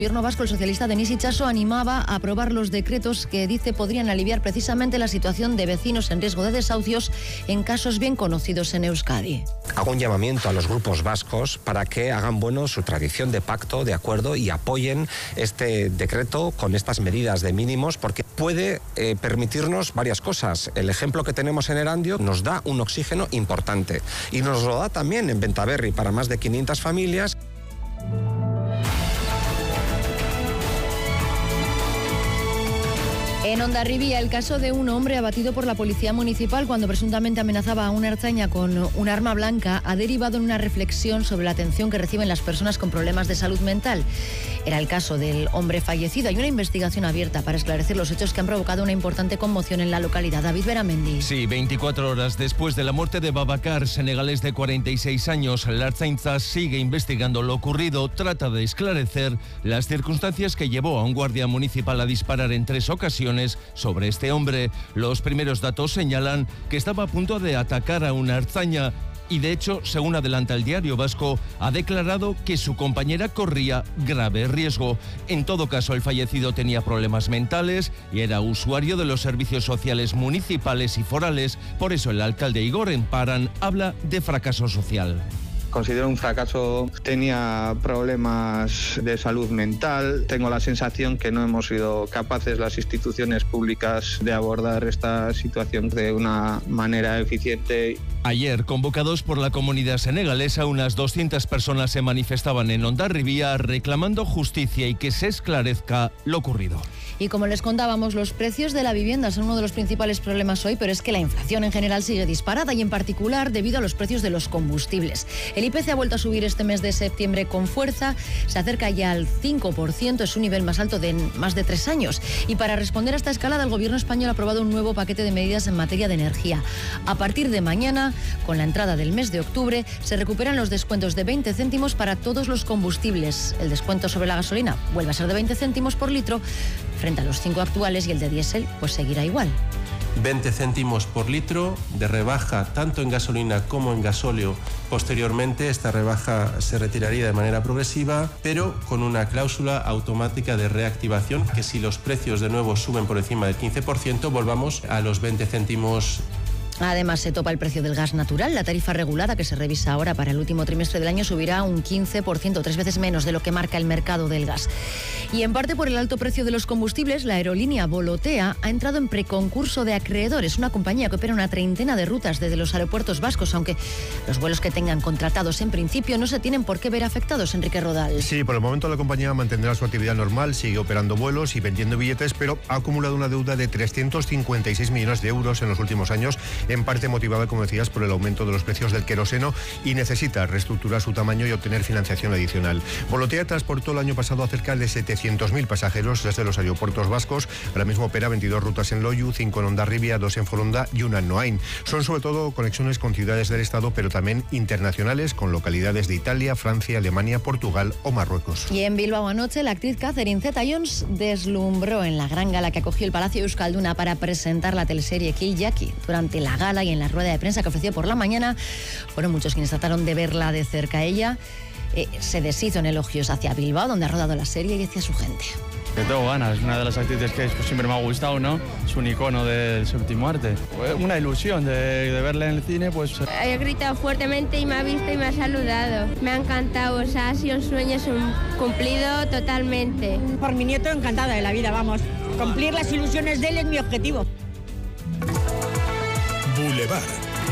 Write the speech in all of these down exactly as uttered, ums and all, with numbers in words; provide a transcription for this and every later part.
El gobierno vasco, el socialista Denis Itxaso, animaba a aprobar los decretos que dice podrían aliviar precisamente la situación de vecinos en riesgo de desahucios en casos bien conocidos en Euskadi. Hago un llamamiento a los grupos vascos para que hagan bueno su tradición de pacto, de acuerdo, y apoyen este decreto con estas medidas de mínimos, porque puede eh, permitirnos varias cosas. El ejemplo que tenemos en Erandio nos da un oxígeno importante y nos lo da también en Bentaberri para más de quinientas familias. En Hondarribia, el caso de un hombre abatido por la policía municipal cuando presuntamente amenazaba a una ertzaina con un arma blanca ha derivado en una reflexión sobre la atención que reciben las personas con problemas de salud mental. Era el caso del hombre fallecido. Hay una investigación abierta para esclarecer los hechos que han provocado una importante conmoción en la localidad. David Beramendi. Sí, veinticuatro horas después de la muerte de Babacar, senegalés de cuarenta y seis años, la Ertzaintza sigue investigando lo ocurrido. Trata de esclarecer las circunstancias que llevó a un guardia municipal a disparar en tres ocasiones sobre este hombre. Los primeros datos señalan que estaba a punto de atacar a una ertzaina y, de hecho, según adelanta el Diario Vasco, ha declarado que su compañera corría grave riesgo. En todo caso, el fallecido tenía problemas mentales y era usuario de los servicios sociales municipales y forales. Por eso el alcalde Igor Emparan habla de fracaso social. Considero un fracaso, tenía problemas de salud mental. Tengo la sensación que no hemos sido capaces las instituciones públicas de abordar esta situación de una manera eficiente. Ayer, convocados por la comunidad senegalesa, unas doscientas personas se manifestaban en Hondarribia reclamando justicia y que se esclarezca lo ocurrido. Y como les contábamos, los precios de la vivienda son uno de los principales problemas hoy, pero es que la inflación en general sigue disparada y en particular debido a los precios de los combustibles. El I P C ha vuelto a subir este mes de septiembre con fuerza, se acerca ya al cinco por ciento, es un nivel más alto de más de tres años. Y para responder a esta escalada, el gobierno español ha aprobado un nuevo paquete de medidas en materia de energía. A partir de mañana, con la entrada del mes de octubre, se recuperan los descuentos de veinte céntimos para todos los combustibles. El descuento sobre la gasolina vuelve a ser de veinte céntimos por litro, frente a los cinco actuales, y el de diésel pues seguirá igual. veinte céntimos por litro de rebaja tanto en gasolina como en gasóleo. Posteriormente esta rebaja se retiraría de manera progresiva, pero con una cláusula automática de reactivación, que si los precios de nuevo suben por encima del quince por ciento, volvamos a los veinte céntimos. Además, se topa el precio del gas natural. La tarifa regulada, que se revisa ahora para el último trimestre del año, subirá un quince por ciento, tres veces menos de lo que marca el mercado del gas. Y en parte por el alto precio de los combustibles, la aerolínea Volotea ha entrado en preconcurso de acreedores, una compañía que opera una treintena de rutas desde los aeropuertos vascos, aunque los vuelos que tengan contratados en principio no se tienen por qué ver afectados. Enrique Rodal. Sí, por el momento la compañía mantendrá su actividad normal, sigue operando vuelos y vendiendo billetes, pero ha acumulado una deuda de trescientos cincuenta y seis millones de euros en los últimos años, en parte motivada, como decías, por el aumento de los precios del queroseno, y necesita reestructurar su tamaño y obtener financiación adicional. Volotea transportó el año pasado a cerca de setecientos mil pasajeros desde los aeropuertos vascos. Ahora mismo opera veintidós rutas en Loiu, cinco en Hondarribia, dos en Foronda y una en Noain. Son sobre todo conexiones con ciudades del Estado, pero también internacionales, con localidades de Italia, Francia, Alemania, Portugal o Marruecos. Y en Bilbao anoche, la actriz Catherine Zeta-Jones deslumbró en la gran gala que acogió el Palacio Euskalduna para presentar la teleserie Kill Jackie. Durante la gala y en la rueda de prensa que ofreció por la mañana, fueron muchos quienes trataron de verla de cerca. Ella eh, se deshizo en elogios hacia Bilbao, donde ha rodado la serie, y hacia su gente. Que tengo ganas, es una de las actrices que pues, siempre me ha gustado, ¿no? Es un icono del séptimo arte. Pues, una ilusión de, de verla en el cine, pues... He gritado fuertemente y me ha visto y me ha saludado. Me ha encantado, o sea, ha sido un sueño es un cumplido totalmente. Por mi nieto, encantada de la vida, vamos. Cumplir las ilusiones de él es mi objetivo. Boulevard.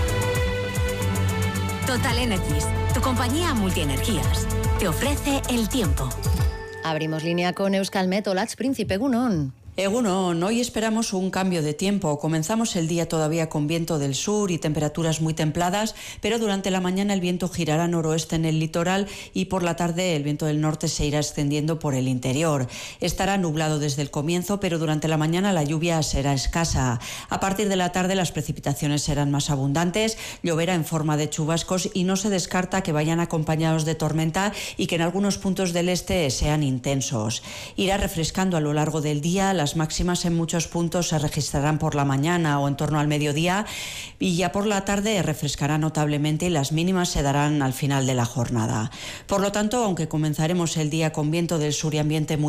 Total Energies, tu compañía multienergías, te ofrece el tiempo. Abrimos línea con Euskalmet. Olatz Príncipe, Egunon. Egunon, hoy esperamos un cambio de tiempo. Comenzamos el día todavía con viento del sur y temperaturas muy templadas, pero durante la mañana el viento girará noroeste en el litoral y por la tarde el viento del norte se irá extendiendo por el interior. Estará nublado desde el comienzo, pero durante la mañana la lluvia será escasa. A partir de la tarde las precipitaciones serán más abundantes, lloverá en forma de chubascos y no se descarta que vayan acompañados de tormenta y que en algunos puntos del este sean intensos. Irá refrescando a lo largo del día, las las máximas en muchos puntos se registrarán por la mañana o en torno al mediodía y ya por la tarde refrescará notablemente y las mínimas se darán al final de la jornada. Por lo tanto, aunque comenzaremos el día con viento del sur y ambiente muy